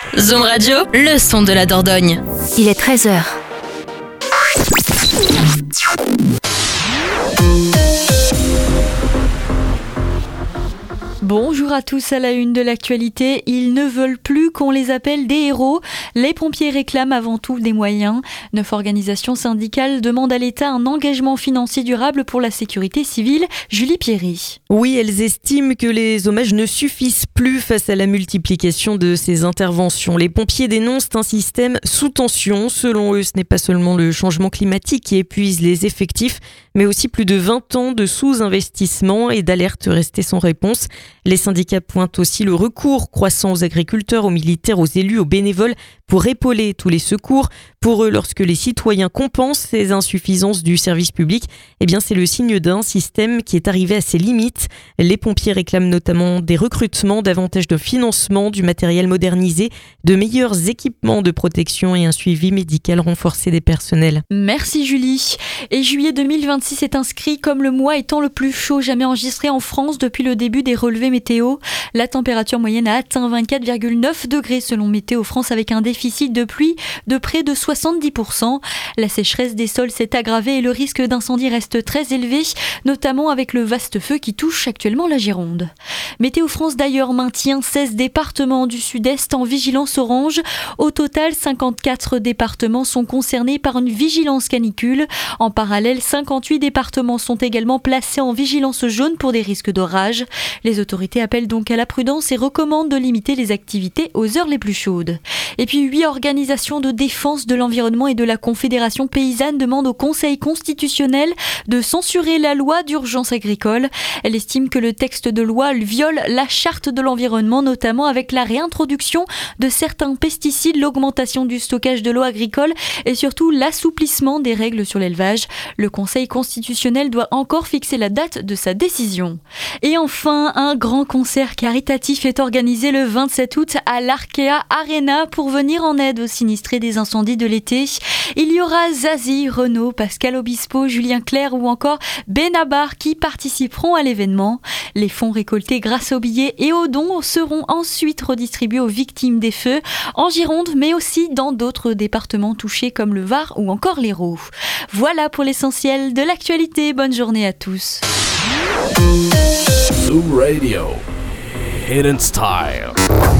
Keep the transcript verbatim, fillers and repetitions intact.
Zoom Radio, le son de la Dordogne. Il est treize heures. Bonjour à tous, à la une de l'actualité. Ils ne veulent plus qu'on les appelle des héros. Les pompiers réclament avant tout des moyens. Neuf organisations syndicales demandent à l'État un engagement financier durable pour la sécurité civile. Julie Pierry. Oui, elles estiment que les hommages ne suffisent plus face à la multiplication de ces interventions. Les pompiers dénoncent un système sous tension. Selon eux, ce n'est pas seulement le changement climatique qui épuise les effectifs, mais aussi plus de vingt ans de sous-investissement et d'alertes restées sans réponse. Les syndicats pointent aussi le recours croissant aux agriculteurs, aux militaires, aux élus, aux bénévoles pour épauler tous les secours. Pour eux, lorsque les citoyens compensent ces insuffisances du service public, eh bien c'est le signe d'un système qui est arrivé à ses limites. Les pompiers réclament notamment des recrutements, davantage de financement, du matériel modernisé, de meilleurs équipements de protection et un suivi médical renforcé des personnels. Merci Julie. Et juillet deux mille vingt-six est inscrit comme le mois étant le plus chaud jamais enregistré en France depuis le début des relevés météo. La température moyenne a atteint vingt-quatre virgule neuf degrés selon Météo France, avec un déficit de pluie de près de soixante-dix pour cent. La sécheresse des sols s'est aggravée et le risque d'incendie reste très élevé, notamment avec le vaste feu qui touche actuellement la Gironde. Météo France d'ailleurs maintient seize départements du sud-est en vigilance orange. Au total, cinquante-quatre départements sont concernés par une vigilance canicule. En parallèle, cinquante-huit départements sont également placés en vigilance jaune pour des risques d'orage. Les autorités appellent donc à la prudence et recommandent de limiter les activités aux heures les plus chaudes. Et puis, huit organisations de défense de l'environnement et de la Confédération paysanne demandent au Conseil constitutionnel de censurer la loi d'urgence agricole. Elle estime que le texte de loi viole la charte de l'environnement, notamment avec la réintroduction de certains pesticides, l'augmentation du stockage de l'eau agricole et surtout l'assouplissement des règles sur l'élevage. Le Conseil constitutionnel doit encore fixer la date de sa décision. Et enfin, un grand concert caritatif est organisé le vingt-sept août à l'Arkea Arena pour venir en aide aux sinistrés des incendies de l'été. Il y aura Zazie, Renaud, Pascal Obispo, Julien Clerc ou encore Benabar qui participeront à l'événement. Les fonds récoltés grâce aux billets et aux dons seront ensuite redistribués aux victimes des feux en Gironde, mais aussi dans d'autres départements touchés comme le Var ou encore l'Hérault. Voilà pour l'essentiel de l'actualité. Bonne journée à tous. Zoom Radio, Hidden Style.